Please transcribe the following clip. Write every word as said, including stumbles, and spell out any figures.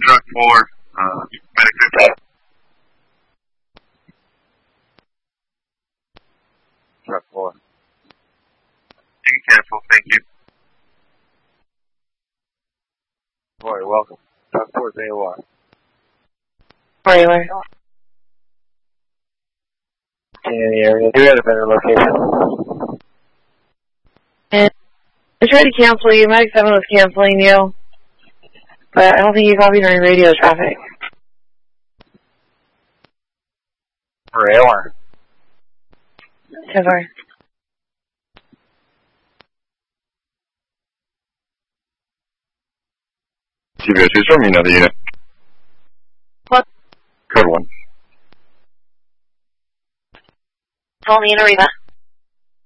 truck four, uh, medic fifty. Truck four. Be careful, thank you. Boy, welcome. Truck four is A O R. Where you are? In the area. Do we have a better location? And I tried to cancel you. Medic seven was canceling you. But I don't think you copied during radio traffic. For A O R. ten four. C V S two, show me another unit. What? Code one. Call me in Aruba.